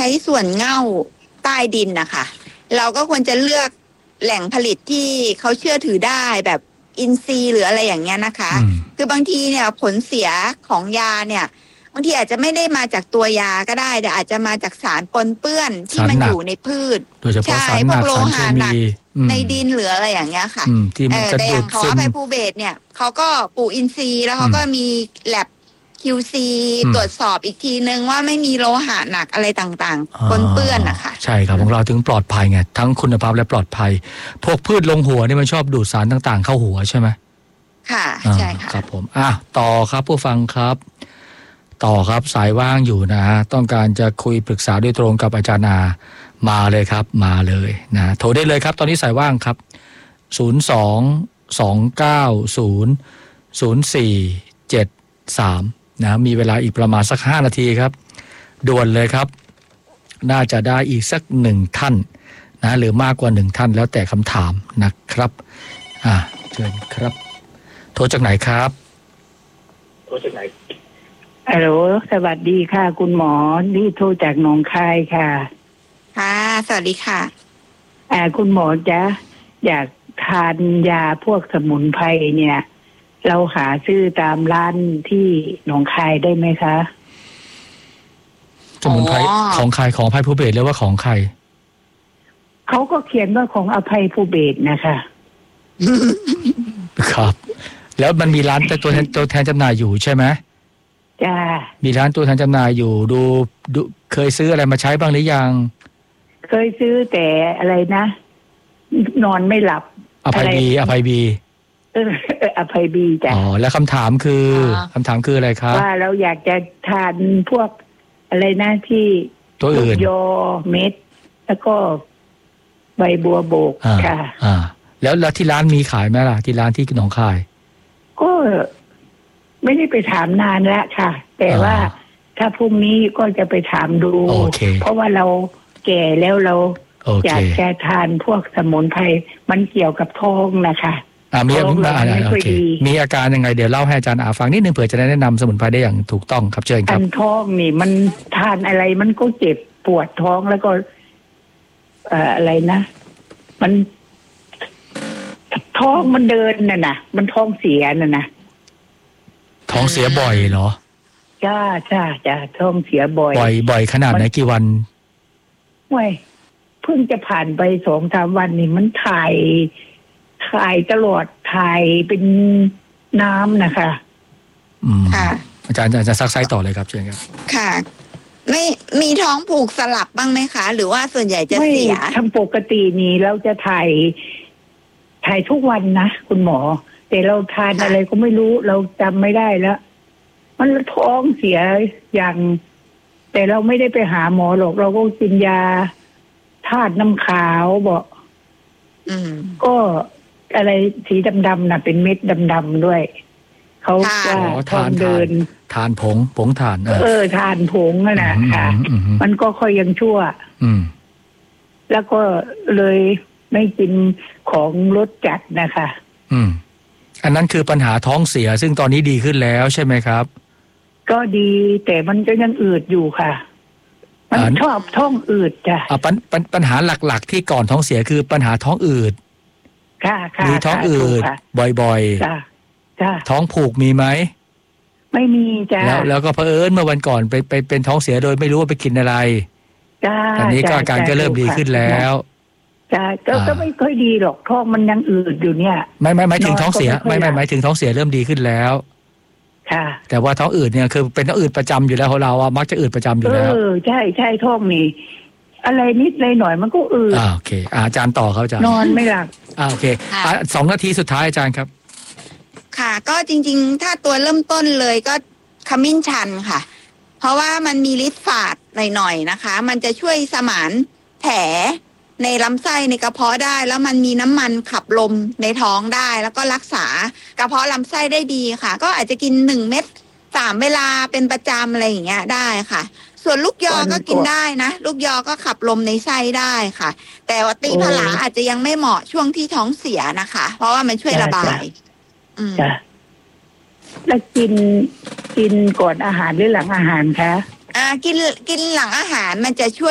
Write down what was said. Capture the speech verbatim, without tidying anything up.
ช้ส่วนเง่าใต้ดินนะคะเราก็ควรจะเลือกแหล่งผลิตที่เขาเชื่อถือได้แบบอินทรีย์หรืออะไรอย่างเงี้ยนะคะคือบางทีเนี่ยผลเสียของยาเนี่ยบางทีอาจจะไม่ได้มาจากตัวยาก็ได้แต่อาจจะมาจากสารปนเปื้อนที่มันอยู่ในพืชโดยเฉพาะสารหนักสารเคมีในดินหรืออะไรอย่างเงี้ยค่ะแต่อย่างของอภัยภูเบศเนี่ยเขาก็ปลูกอินทรีย์แล้วเขาก็มีแลบ คิว ซี ตรวจสอบอีกทีนึงว่าไม่มีโลหะหนักอะไรต่างๆปนเปื้อนนะคะใช่ครับของเราถึงปลอดภัยไงทั้งคุณภาพและปลอดภัยพวกพืชลงหัวนี่มันชอบดูดสารต่างๆเข้าหัวใช่ไหมค่ะใช่ค่ะครับผมอ่ะต่อครับผู้ฟังครับต่อครับสายว่างอยู่นะต้องการจะคุยปรึกษาโดยตรงกับอาจารย์นามาเลยครับมาเลยนะโทรได้เลยครับตอนนี้สายว่างครับศูนย์ สอง สอง เก้า ศูนย์ ศูนย์ สี่ เจ็ด สามนะมีเวลาอีกประมาณสักห้านาทีครับด่วนเลยครับน่าจะได้อีกสักหนึ่งท่านนะหรือมากกว่าหนึ่งท่านแล้วแต่คำถามนะครับอ่าเชิญครับโทรจากไหนครับโทรจากไหนฮัลโหลสวัสดีค่ะคุณหมอนี่โทรจากหนองคายค่ะค่ะสวัสดีค่ะอ่าคุณหมอจ๊ะอยากทานยาพวกสมุนไพรเนี่ยเราหาซื้อตามร้านที่หนองคายได้ไหมคะสมุนไพรของใครของอภัยภูเบศหรือว่าของใครเขาก็เขียนว่าของอภัยภูเบศนะคะครับแล้วมันมีร้านตัวแทนตัวแทนจำหน่ายอยู่ใช่ไหมจ้ามีร้านตัวแทนจำหน่ายอยู่ดูดูเคยซื้ออะไรมาใช้บ้างหรือยังเคยซื้อแต่อะไรนะนอนไม่หลับอภัยบีอภัยบีเอออภัยบีจ้ะอ๋อแล้วคำถามคือคำถามคืออะไรครับว่าเราอยากจะทานพวกอะไรนะที่ตัวอื่นยอเม็ดแล้วก็ใบบัวโบกค่ะอ่าแล้วแล้วที่ร้านมีขายไหมล่ะที่ร้านที่หนองคายก็ไม่ได้ไปถามนานแล้วค่ะแต่ว่าถ้าพรุ่งนี้ก็จะไปถามดูเพราะว่าเราแก่แล้วเราอยากจะทานพวกสมุนไพรมันเกี่ยวกับท้องนะคะอ่ามีโอเคมีอาการยังไงเดี๋ยวเล่าให้อาจารย์อาฟังนิดนึงเผื่อจะได้แนะนำสมุนไพรได้อย่างถูกต้องครับเชิญครับอันท้องนี่มันทานอะไรมันก็เจ็บปวดท้องแล้วก็เอ่ออะไรนะมันท้องมันเดินน่ะนะมันท้องเสียน่ะนะท้องเสียบ่อยเหรอจ้าจ้าจ้าท้องเสียบ่อยบ่อยบ่อยขนาดไหนกี่วันเว้ยเพิ่งจะผ่านไปสองสามวันนี่มันถ่ายถ่ายตลอดถ่ายเป็นน้ำนะคะค่ะอาจารย์อาจารย์ซักไซต่อเลยครับเชิญครับค่ะไม่มีท้องผูกสลับบ้างไหมคะหรือว่าส่วนใหญ่จะเสียทำปกตินี่เราจะถ่ายถ่ายทุกวันนะคุณหมอแต่เราทานอะไรก็ไม่รู้เราจำไม่ได้แล้วมันท้องเสียอย่างแต่เราไม่ได้ไปหาหมอหรอกเราก็กินยาธาตุน้ำขาวบอกก็อะไรสีดำๆน่ะเป็นเม็ดดำๆด้วยเขาว่าทานเดินทานผงผงทานเออทานผงน่ะค่ะมันก็ค่อยยังชั่วแล้วก็เลยไม่กินของรสจัดนะคะอืมอันนั้นคือปัญหาท้องเสียซึ่งตอนนี้ดีขึ้นแล้วใช่ไหมครับก็ดีแต่มันก็ยังอืดอยู่ค่ะมันชอบท้องอืดจ้ะอ่าปัญปัญหาหลักๆที่ก่อนท้องเสียคือปัญหาท้องอืดค่ะค่ะมีท้องอืดบ่อยๆจ้ะจ้ะท้องผูกมีไหมไม่มีจ้ะแล้วแล้วก็เผอิญเมื่อวันก่อนไปไปเป็นท้องเสียโดยไม่รู้ว่าไปกินอะไรจ้ะตอนนี้ก็อาการก็เริ่มดีขึ้นแล้วจ้ะก็ก็ไม่ค่อยดีหรอกท้องมันยังอืดอยู่เนี่ยไม่ไม่ไม่ถึงท้องเสียไม่ไม่ไม่ถึงท้องเสียเริ่มดีขึ้นแล้วค่ะแต่ว่าท้องอืดเนี่ยคือเป็นท้องอืดประจำอยู่แล้วของเราอ่ะมักจะอืดประจำอยู่แล้วเออใช่ใช่ท้องนี่อะไรนิดเลยหน่อยมันก็อืดอ่าโอเคอาจารย์ต่อครับอาจารย์นอนไม่หลับอ่าโอเคอ่าสองนาทีสุดท้ายอาจารย์ครับค่ะก็จริงๆถ้าตัวเริ่มต้นเลยก็ขมิ้นชันค่ะเพราะว่ามันมีฤทธิ์ฝาดหน่อยๆนะคะมันจะช่วยสมานแผลในลำไส้ในกระเพาะได้แล้วมันมีน้ำมันขับลมในท้องได้แล้วก็รักษากระเพาะลำไส้ได้ดีค่ะก็อาจจะกินหนึ่งเม็ดสามเวลาเป็นประจำอะไรอย่างเงี้ยได้ค่ะส่วนลูกยอก็กินได้นะลูกยอก็ขับลมในไส้ได้ค่ะแต่ว่าตีผลาอาจจะยังไม่เหมาะช่วงที่ท้องเสียนะคะเพราะว่ามันช่วยระบายจ้ะแล้วกินกินก่อนอาหารหรือหลังอาหารคะอ่ากินกินหลังอาหารมันจะช่วย